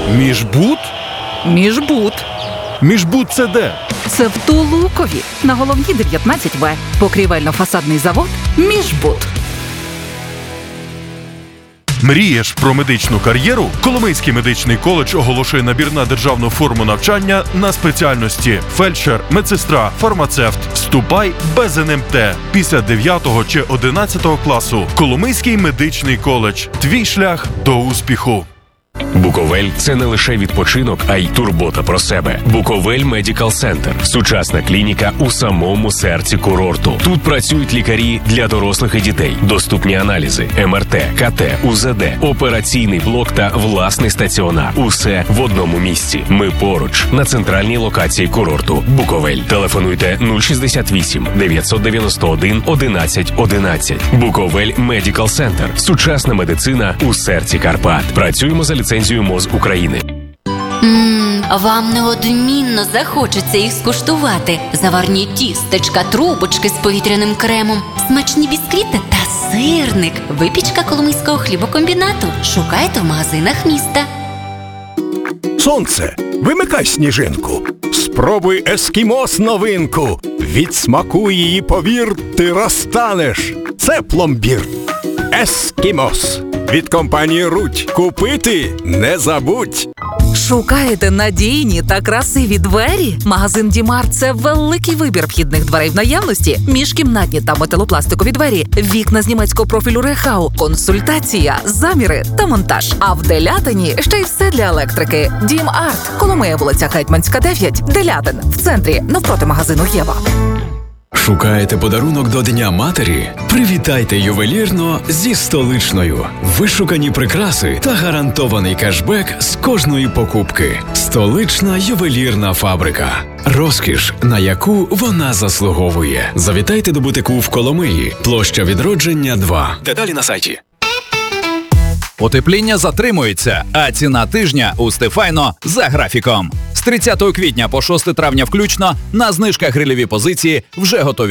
Міжбуд? Міжбуд. Міжбуд це де? Це в Тулукові, на Головній 19В. Покрівельно-фасадний завод «Міжбуд». Мрієш про медичну кар'єру? Коломийський медичний коледж оголошує набір на державну форму навчання на спеціальності фельдшер, медсестра, фармацевт. Вступай без НМТ після 9 чи 11 класу. Коломийський медичний коледж. Твій шлях до успіху. Буковель – це не лише відпочинок, а й турбота про себе. Буковель Медикал Центр – сучасна клініка у самому серці курорту. Тут працюють лікарі для дорослих і дітей, доступні аналізи, МРТ, КТ, УЗД, операційний блок та власний стаціонар. Усе в одному місці. Ми поруч, на центральній локації курорту. Буковель. Телефонуйте 068 991 11 11. Буковель Медикал Центр – сучасна медицина у серці Карпат. Працюємо за ліцензію МОЗ України. Вам неодмінно захочеться їх скуштувати. Заварні тістечка, трубочки з повітряним кремом, смачні бісквіти та сирник. Випічка Коломийського хлібокомбінату. Шукайте в магазинах міста. Сонце, вимикай сніжинку. Спробуй ескімос новинку. Від смаку її, повір, ти розтанеш. Це пломбір. Ескімос. Від компанії «Рудь». Купити не забудь. Шукаєте надійні та красиві двері? Магазин Дімар – це великий вибір вхідних дверей в наявності, міжкімнатні та металопластикові двері, вікна з німецького профілю Рехау, консультація, заміри та монтаж. А в Делятині ще й все для електрики. Дім Арт, Коломия, вулиця Гетьманська, 9, Делятин, в центрі, навпроти магазину Єва. Шукаєте подарунок до Дня матері? Привітайте ювелірно зі Столичною. Вишукані прикраси та гарантований кешбек з кожної покупки. Столична ювелірна фабрика. Розкіш, на яку вона заслуговує. Завітайте до бутику в Коломиї. Площа Відродження, 2. Деталі на сайті. Потепління затримується, а ціна тижня у Стефайно за графіком. З 30 квітня по 6 травня включно на знижках грильові позиції вже готові